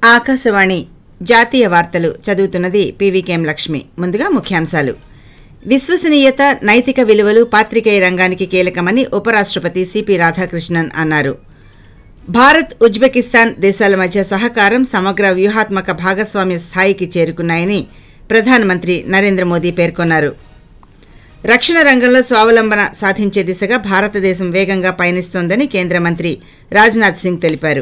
ఆకాశవాణి జాతీయ వార్తలు చదువుతున్నది పీవీకేఎం లక్ష్మి. ముందుగా ముఖ్యాంశాలు. విశ్వసనీయత, నైతిక విలువలు పాత్రికేయ రంగానికి కీలకమని ఉపరాష్ట్రపతి సిపి రాధాకృష్ణన్ అన్నారు. భారత్, ఉజ్బెకిస్తాన్ దేశాల మధ్య సహకారం సమగ్ర వ్యూహాత్మక భాగస్వామ్య స్థాయికి చేరుకున్నాయని ప్రధానమంత్రి నరేంద్ర మోదీ పేర్కొన్నారు. రక్షణ రంగంలో స్వావలంబన సాధించే దిశగా భారతదేశం వేగంగా పయనిస్తోందని కేంద్ర మంత్రి రాజ్నాథ్ సింగ్ తెలిపారు.